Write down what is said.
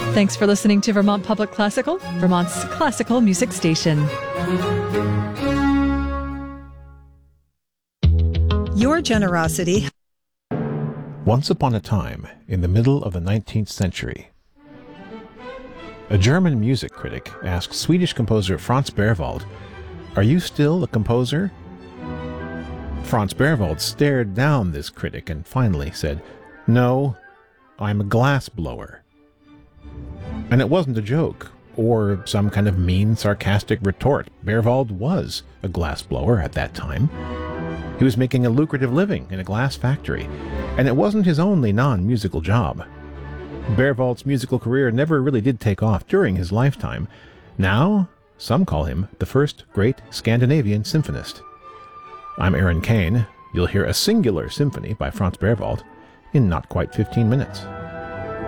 Thanks for listening to Vermont Public Classical, Vermont's classical music station. Your generosity. Once upon a time, in the middle of the 19th century, a German music critic asked Swedish composer Franz Berwald, "Are you still a composer?" Franz Berwald stared down this critic and finally said, "No, I'm a glass blower." And it wasn't a joke, or some kind of mean, sarcastic retort. Berwald was a glass blower at that time. He was making a lucrative living in a glass factory, and it wasn't his only non-musical job. Berwald's musical career never really did take off during his lifetime. Now, some call him the first great Scandinavian symphonist. I'm Aaron Kane. You'll hear a singular symphony by Franz Berwald in not quite 15 minutes.